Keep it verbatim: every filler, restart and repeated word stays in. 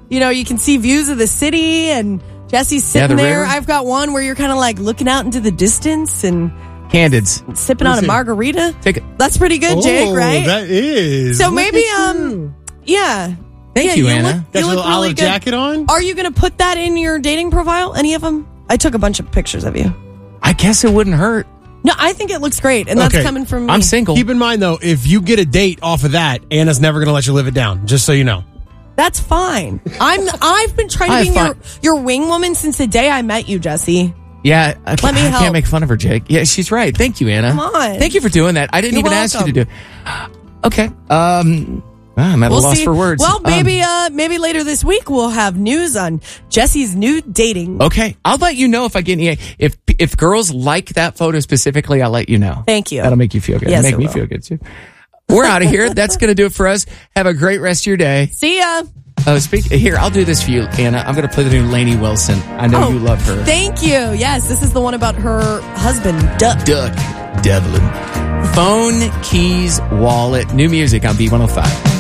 You know, you can see views of the city, and Jesse's sitting Yeah, the there. river. I've got one where you're kind of like looking out into the distance and Candids. sipping on a margarita. Take it. That's pretty good, Jake, Oh, right? that is. So Look maybe, at um, you. yeah. Thank yeah, you, Anna. Look, Got you your look little really olive good. jacket on? Are you going to put that in your dating profile? Any of them? I took a bunch of pictures of you. I guess it wouldn't hurt. No, I think it looks great, and that's Okay. coming from me. I'm single. Keep in mind, though, if you get a date off of that, Anna's never going to let you live it down, just so you know. That's fine. I'm. I've been trying to I be have your your wing woman since the day I met you, Jesse. Yeah, I, Let me I help. can't make fun of her, Jake. Yeah, she's right. Thank you, Anna. Come on. Thank you for doing that. I didn't You're even ask you to welcome. do. Okay. Um, I'm at We'll a loss see. for words. Well, Um, maybe uh, maybe later this week we'll have news on Jesse's new dating. Okay, I'll let you know if I get any. If if girls like that photo specifically, I'll let you know. Thank you. That'll make you feel good. Yes, make it me will. feel good too. We're out of here. That's going to do it for us. Have a great rest of your day. See ya. Oh, speak here. I'll do this for you, Anna. I'm going to play the new Lainey Wilson. I know Oh, you love her. Thank you. Yes, this is the one about her husband, Duck. Duck Devlin. Phone, keys, wallet. New music on B one oh five.